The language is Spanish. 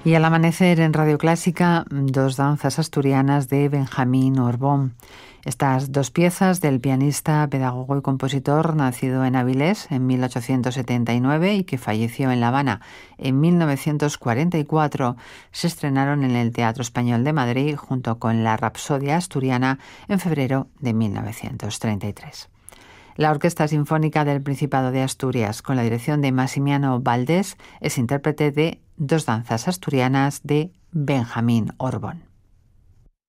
Y al amanecer en Radio Clásica, dos danzas asturianas de Benjamín Orbón. Estas dos piezas del pianista, pedagogo y compositor nacido en Avilés en 1879 y que falleció en La Habana en 1944, se estrenaron en el Teatro Español de Madrid junto con la Rapsodia Asturiana en febrero de 1933. La Orquesta Sinfónica del Principado de Asturias, con la dirección de Massimiano Valdés, es intérprete de Dos danzas asturianas de Benjamín Orbón.